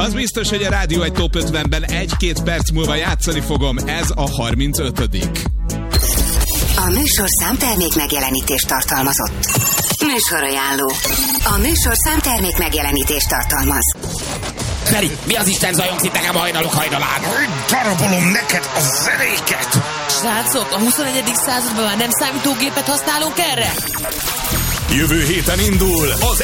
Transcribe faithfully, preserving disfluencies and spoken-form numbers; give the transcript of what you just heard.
Az biztos, hogy a Rádió egy Top ötvenben egy-két perc múlva játszani fogom. Ez a harmincötödik. A műsor számtermék megjelenítést tartalmazott. Műsorajánló. A műsor számtermék megjelenítést tartalmaz. Feri, mi az Isten zajongsz itt nekem a hajnalok hajnalán? Darabolom neked a zenéket! Srácok, a huszonegyedik században már nem számítógépet használunk erre? Jövő héten indul az